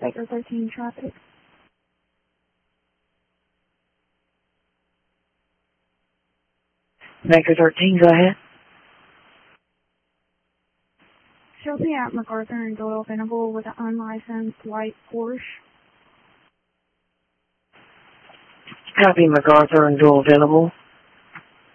Baker 13 traffic. Baker 13, go ahead. Shows me at MacArthur and Doyle Venable with an unlicensed white Porsche. Copy, MacArthur and Doyle Venable.